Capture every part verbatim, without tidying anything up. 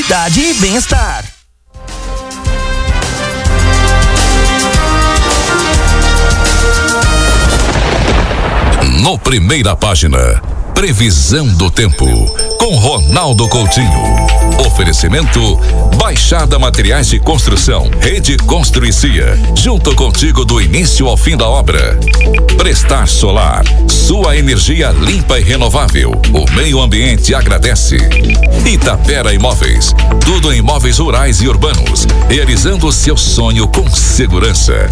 qualidade e bem-estar. No Primeira Página, previsão do tempo, com Ronaldo Coutinho. Oferecimento Baixada Materiais de Construção, Rede Construicia, junto contigo do início ao fim da obra. Prestar Solar, sua energia limpa e renovável, o meio ambiente agradece. Itapera Imóveis, tudo em imóveis rurais e urbanos, realizando o seu sonho com segurança.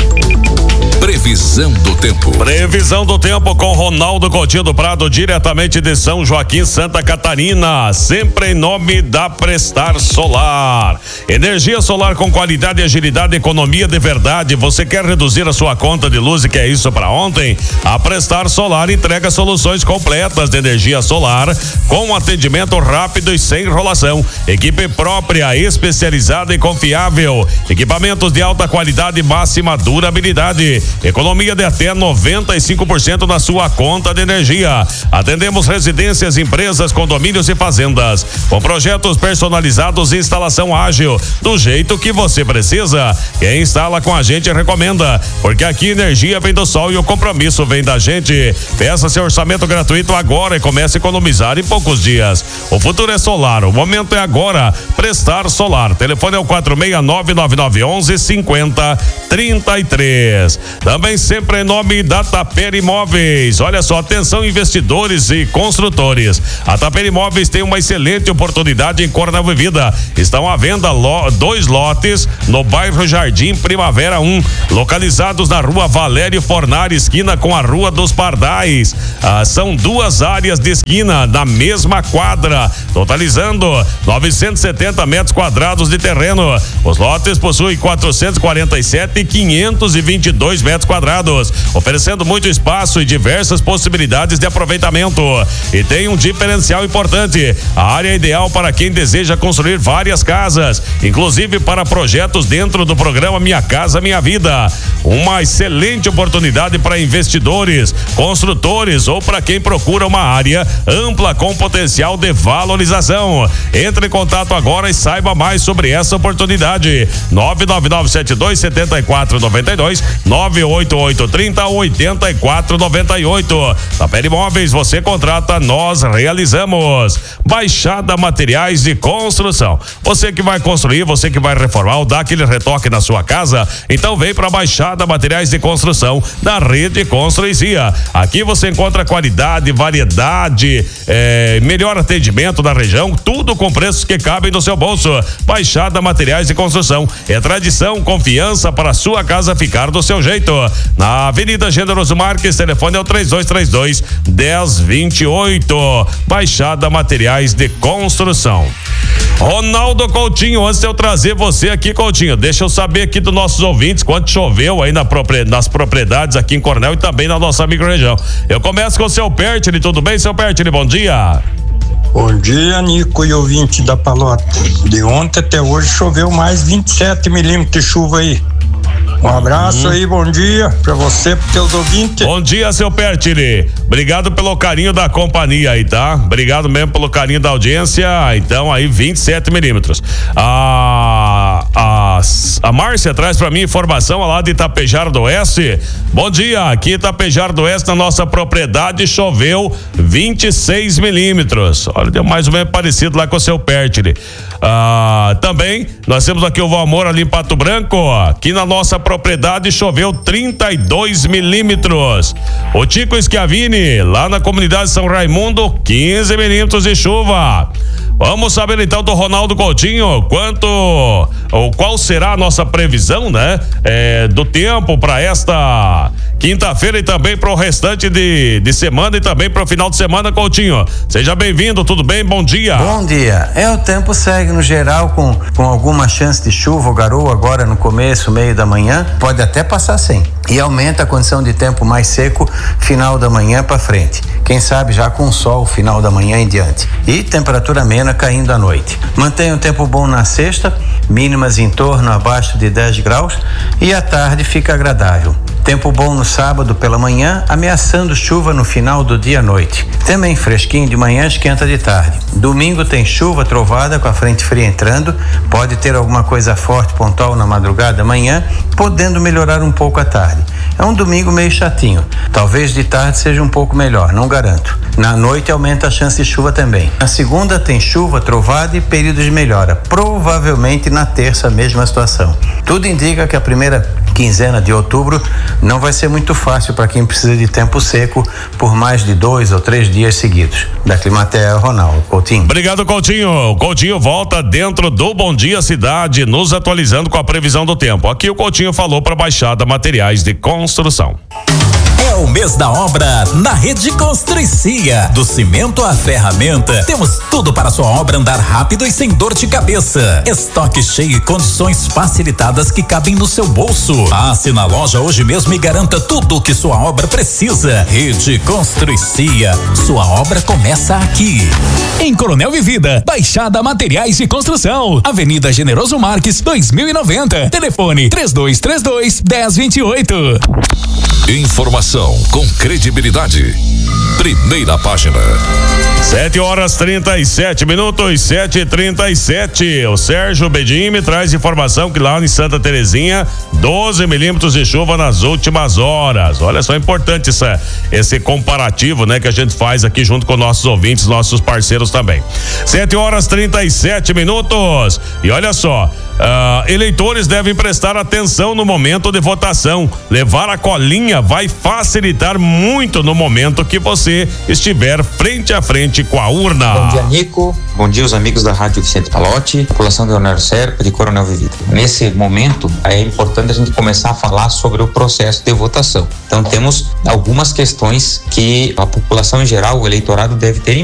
Previsão do tempo. Previsão do tempo com Ronaldo Coutinho do Prado, diretamente de São Joaquim, Santa Catarina, sempre em nome da Prestar Solar. Energia solar com qualidade, agilidade, economia de verdade. Você quer reduzir a sua conta de luz e quer isso para ontem? A Prestar Solar entrega soluções completas de energia solar com atendimento rápido e sem enrolação. Equipe própria, especializada e confiável. Equipamentos de alta qualidade e máxima durabilidade. Economia de até noventa e cinco por cento na sua conta de energia. Atendemos residências, empresas, condomínios e fazendas com projetos personalizados e instalação ágil, do jeito que você precisa. Quem instala com a gente recomenda, porque aqui energia vem do sol e o compromisso vem da gente. Peça seu orçamento gratuito agora e comece a economizar em poucos dias. O futuro é solar, o momento é agora. Prestar Solar. Telefone é o quatro seis nove nove nove um um cinco zero três três. Também sempre em nome da Tapera Imóveis. Olha só, atenção investidores e construtores. A Tapera Imóveis tem uma excelente oportunidade em Coronel Vivida. Estão à venda lo, dois lotes no bairro Jardim Primavera um, localizados na rua Valério Fornari, esquina com a Rua dos Pardais. Ah, são duas áreas de esquina na mesma quadra, totalizando novecentos e setenta metros quadrados de terreno. Os lotes possuem quatrocentos e quarenta e sete e quinhentos e vinte e dois metros quadrados, oferecendo muito espaço e diversas possibilidades de aproveitamento. E tem um diferencial importante: a área é ideal para quem deseja construir várias casas, inclusive para projetos dentro do programa Minha Casa Minha Vida. Uma excelente oportunidade para investidores, construtores ou para quem procura uma área ampla com potencial de valorização. Entre em contato agora e saiba mais sobre essa oportunidade. nove nove nove sete dois sete quatro nove dois, nove oito oito três zero oito quatro nove oito. Tapera Imóveis, você contrata, nós realizamos. Baixada Materiais de Construção. Você que vai construir, você que vai reformar ou dar aquele retoque na sua casa, então vem para Baixada Materiais de Construção da Rede Construicia. Aqui você encontra qualidade, variedade, é, melhor atendimento da região, tudo com preços que cabem no seu bolso. Baixada Materiais de Construção é tradição, confiança para a sua casa ficar do seu jeito. Na Avenida Generoso Marques, telefone é o três dois três dois, um zero dois oito. Baixada Materiais de Construção. Ronaldo Coutinho, antes de eu trazer você aqui, Coutinho, deixa eu saber aqui dos nossos ouvintes quanto choveu aí na propria, nas propriedades aqui em Coronel e também na nossa microrregião. Eu começo com o seu Pertile, tudo bem, seu Pertile? Bom dia. Bom dia, Nico e ouvinte da Palota. De ontem até hoje choveu mais vinte e sete milímetros de chuva aí. Um abraço hum. aí, bom dia pra você, pros teus ouvintes. Bom dia, seu Pertile. Obrigado pelo carinho da companhia aí, tá? Obrigado mesmo pelo carinho da audiência. Então aí, vinte e sete milímetros. A, a, a Márcia traz pra mim informação lá de Itapejara do Oeste. Bom dia, aqui em Itapejara do Oeste, na nossa propriedade, choveu vinte e seis milímetros. Olha, deu mais ou menos parecido lá com o seu Pertile. Ah, também, nós temos aqui o Valmor ali em Pato Branco, ó. Aqui na nossa propriedade choveu trinta e dois milímetros. O Tico Schiavini, lá na comunidade São Raimundo, quinze milímetros de chuva. Vamos saber então do Ronaldo Coutinho quanto, ou qual será a nossa previsão, né? É, do tempo para esta quinta-feira e também para o restante de, de semana e também para o final de semana, Coutinho. Seja bem-vindo, tudo bem? Bom dia. Bom dia. É, o tempo segue no geral com, com alguma chance de chuva ou garoa agora no começo, meio da manhã, pode até passar sem. E aumenta a condição de tempo mais seco final da manhã para frente. Quem sabe já com sol final da manhã em diante. E temperatura amena caindo à noite. Mantém um tempo bom na sexta, mínimas em torno abaixo de dez graus, e à tarde fica agradável. Tempo bom no sábado pela manhã, ameaçando chuva no final do dia à noite. Também fresquinho de manhã, esquenta de tarde. Domingo tem chuva, trovada com a frente fria entrando, pode ter alguma coisa forte pontual na madrugada amanhã, podendo melhorar um pouco à tarde. É um domingo meio chatinho, talvez de tarde seja um pouco melhor, não garanto. Na noite aumenta a chance de chuva também. Na segunda tem chuva, trovada e período de melhora, provavelmente na terça a mesma situação. Tudo indica que a primeira quinzena de outubro não vai ser muito fácil para quem precisa de tempo seco por mais de dois ou três dias seguidos. Da Climatea, Ronaldo Coutinho. Obrigado, Coutinho. Coutinho volta dentro do Bom Dia Cidade, nos atualizando com a previsão do tempo. Aqui o Coutinho falou para Baixada Materiais de Construção. É o mês da obra na Rede Construcia. Do cimento à ferramenta, temos tudo para sua obra andar rápido e sem dor de cabeça. Estoque cheio e condições facilitadas que cabem no seu bolso. Passe na loja hoje mesmo e garanta tudo o que sua obra precisa. Rede Construcia. Sua obra começa aqui. Em Coronel Vivida, Baixada Materiais de Construção, Avenida Generoso Marques, dois mil e noventa. Telefone três dois três dois, um zero dois oito. Informação com credibilidade. Primeira página. sete horas trinta e sete minutos, sete e trinta e sete. O Sérgio Bedin me traz informação que lá em Santa Terezinha, doze milímetros de chuva nas últimas horas. Olha só, importante essa, esse comparativo, né, que a gente faz aqui junto com nossos ouvintes, nossos parceiros também. sete horas trinta e sete minutos. E olha só, uh, eleitores devem prestar atenção no momento de votação. Levar a colinha vai facilitar muito no momento que você estiver frente a frente com a urna. Bom dia, Nico. Bom dia, os amigos da Rádio Vicente Palotti, população de Leonardo Serpa, de Coronel Vivida. Nesse momento, é importante a gente começar a falar sobre o processo de votação. Então, temos algumas questões que a população em geral, o eleitorado deve ter em